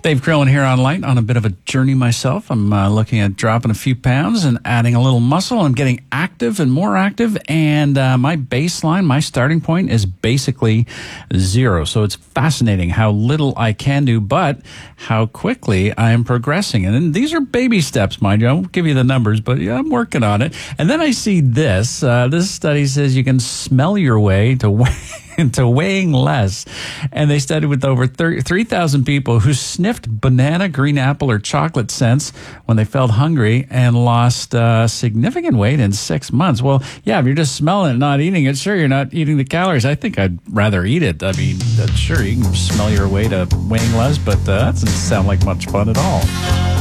Dave Crillin here on Light, on a bit of a journey myself. I'm looking at dropping a few pounds and adding a little muscle. I'm getting active and more active, and my baseline, my starting point is basically 0. So it's fascinating how little I can do, but how quickly I am progressing. And these are baby steps, mind you. I won't give you the numbers, but yeah, I'm working on it. And then I see this. This study says you can smell your way to into weighing less. And they studied with over 3,000 people who sniffed banana, green apple, or chocolate scents when they felt hungry and lost significant weight in 6 months. Well, yeah, if you're just smelling it, not eating it, sure, you're not eating the calories. I think I'd rather eat it. I mean, sure, you can smell your way to weighing less, but that doesn't sound like much fun at all.